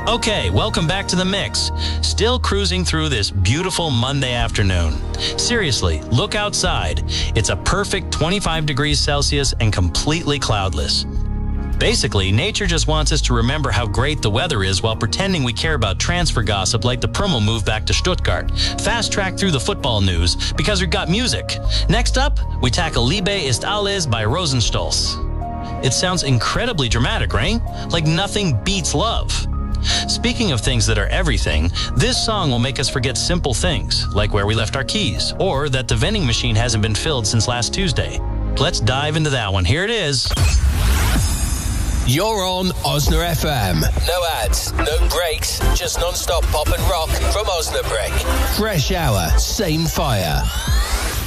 Okay, welcome back to the mix. Still cruising through this beautiful Monday afternoon. Seriously, look outside. It's a perfect 25 degrees Celsius and completely cloudless. Basically, nature just wants us to remember how great the weather is while pretending we care about transfer gossip like the Prümmel move back to Stuttgart. Fast track through the football news because we've got music. Next up, we tackle Liebe ist alles by Rosenstolz. It sounds incredibly dramatic, right? Like nothing beats love. Speaking of things that are everything, this song will make us forget simple things, like where we left our keys, or that the vending machine hasn't been filled since last Tuesday. Let's dive into that one. Here it is. You're on Osna FM. No ads, no breaks, just non-stop pop and rock from Osnabrück. Fresh hour, same fire.